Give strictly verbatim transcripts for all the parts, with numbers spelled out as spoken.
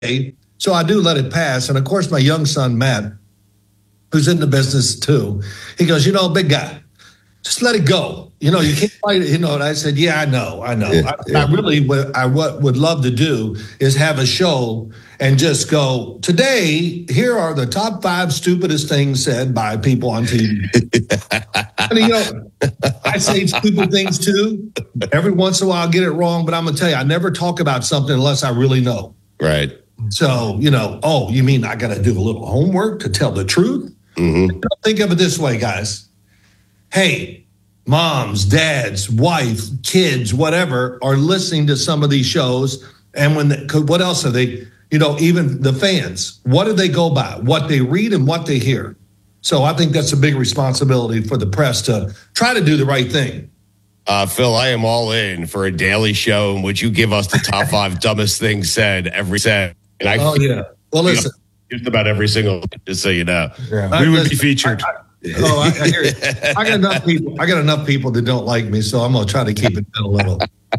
So I do let it pass. And of course, my young son, Matt, who's in the business too, he goes, you know, big guy, just let it go. You know, you can't fight it. You know, and I said, yeah, I know, I know. Yeah, I, yeah. I really, what I what would love to do is have a show and just go, today, here are the top five stupidest things said by people on T V. And, you know, I say stupid things too. Every once in a while, I get it wrong, but I'm going to tell you, I never talk about something unless I really know. Right. So, you know, oh, you mean I got to do a little homework to tell the truth? Mm-hmm. Think of it this way, guys. Hey, moms, dads, wife, kids, whatever, are listening to some of these shows. And when, they, what else are they, you know, even the fans, what do they go by? What they read and what they hear. So I think that's a big responsibility for the press to try to do the right thing. Uh, Phil, I am all in for a daily show in which you give us the top five dumbest things said every set. And I, oh, yeah. Well, listen. Just about every single, just so you know. Yeah. We would listen, be featured. I, I, oh, I, I hear you. I got enough people. I got enough people that don't like me, so I'm going to try to keep it down a little.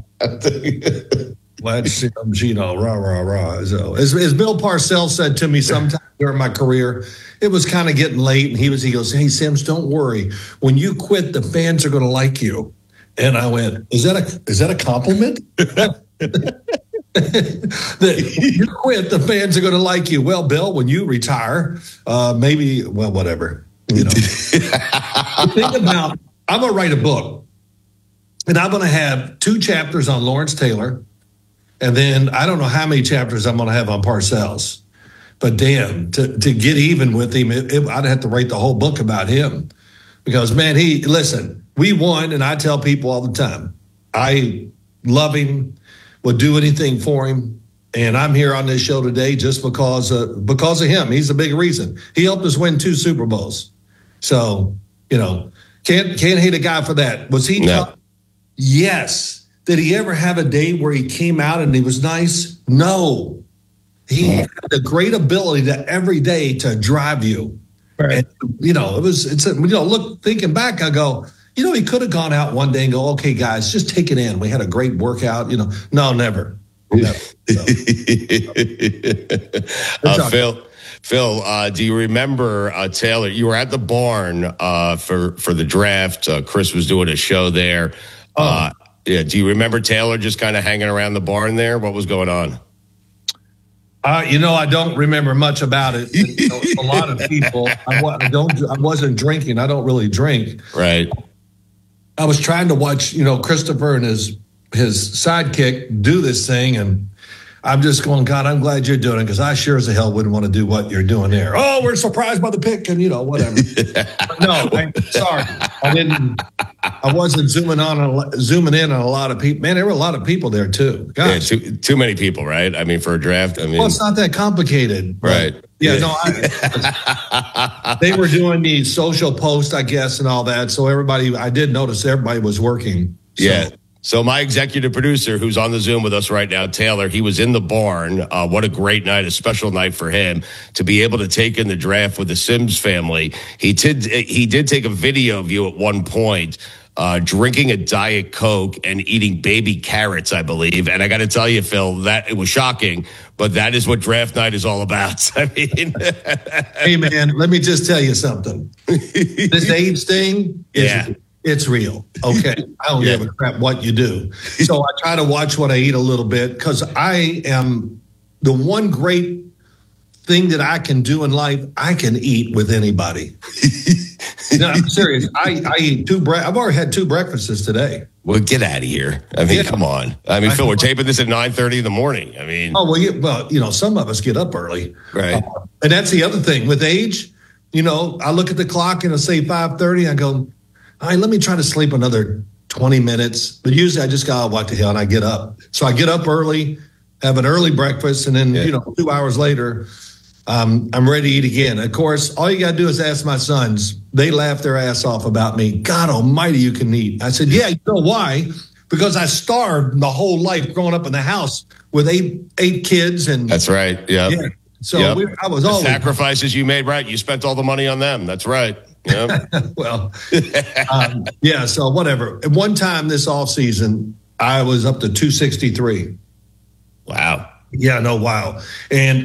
Let's, you know, rah, rah, rah. So, as, as Bill Parcells said to me sometime during my career, it was kind of getting late, and he was, he goes, hey, Sims, don't worry. When you quit, the fans are going to like you. And I went, is that a is that a compliment? That you quit, the fans are going to like you. Well, Bill, when you retire, uh, maybe, well, whatever. You know, think about, I'm going to write a book, and I'm going to have two chapters on Lawrence Taylor. And then I don't know how many chapters I'm going to have on Parcells. But damn, to, to get even with him, it, it, I'd have to write the whole book about him. Because, man, he, listen, we won, and I tell people all the time, I love him, would do anything for him. And I'm here on this show today just because, uh, because of him. He's a big reason. He helped us win two Super Bowls. So, you know, can't can't hate a guy for that. Was he no. tough? Yes. Did he ever have a day where he came out and he was nice? No. He had a great ability to every day to drive you. Right. And, you know, it was, it's, a, you know, look, thinking back, I go, you know, he could have gone out one day and go, okay, guys, just take it in. We had a great workout, you know. No, never. never. No. uh, Phil, Phil, uh, do you remember uh, Taylor? You were at the barn uh, for, for the draft. Uh, Chris was doing a show there. Oh. Uh, Yeah. Do you remember Taylor just kind of hanging around the barn there? What was going on? Uh, you know, I don't remember much about it. You know, a lot of people. I, I don't. I wasn't drinking. I don't really drink. Right. I was trying to watch, you know, Christopher and his his sidekick do this thing, and I'm just going, God, I'm glad you're doing it, because I sure as the hell wouldn't want to do what you're doing there. Oh, we're surprised by the pick, and you know, whatever. No, I'm sorry, I didn't. I wasn't zooming on, zooming in on a lot of people. Man, there were a lot of people there too. Gosh. Yeah, too, too many people, right? I mean, for a draft, I mean, well, it's not that complicated, right? Yeah, yeah. no, I, they were doing the social post, I guess, and all that. So everybody, I did notice everybody was working. So. Yeah. So my executive producer, who's on the Zoom with us right now, Taylor, he was in the barn. Uh, what a great night, a special night for him to be able to take in the draft with the Sims family. He did, he did take a video of you at one point, uh, drinking a Diet Coke and eating baby carrots, I believe. And I got to tell you, Phil, that it was shocking, but that is what draft night is all about. I mean, hey, man, let me just tell you something. This age thing is... Yeah. It's real. Okay. I don't yeah. give a crap what you do. So I try to watch what I eat a little bit, because I am the one great thing that I can do in life. I can eat with anybody. No, I'm serious. I, I eat two bre- I've already had two breakfasts today. Well, get out of here. I mean, yeah. come on. I mean, I Phil, we're taping this at nine thirty in the morning. I mean. Oh, well, yeah, well, you know, some of us get up early. Right. Uh, and that's the other thing. With age, you know, I look at the clock and I say five thirty. I go, all right, let me try to sleep another twenty minutes. But usually I just go, oh, what the hell, and I get up. So I get up early, have an early breakfast, and then, yeah. you know, two hours later, um, I'm ready to eat again. Of course, all you got to do is ask my sons. They laugh their ass off about me. God almighty, you can eat. I said, yeah, you know why? Because I starved the whole life growing up in the house with eight eight kids. And that's right, yep. yeah. So yep. we, I was the always... sacrifices you made, right? You spent all the money on them. That's right. Yep. well, um, yeah, so whatever. At one time this offseason, I was up to two sixty-three. Wow. Yeah, no, wow. And